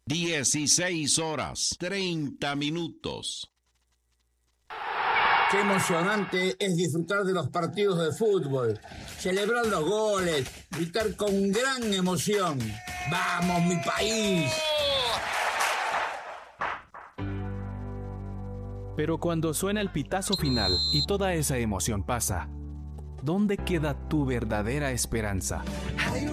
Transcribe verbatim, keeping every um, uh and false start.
dieciséis horas, treinta minutos. Qué emocionante es disfrutar de los partidos de fútbol, celebrar los goles, gritar con gran emoción. ¡Vamos, mi país! Pero cuando suena el pitazo final y toda esa emoción pasa, ¿dónde queda tu verdadera esperanza?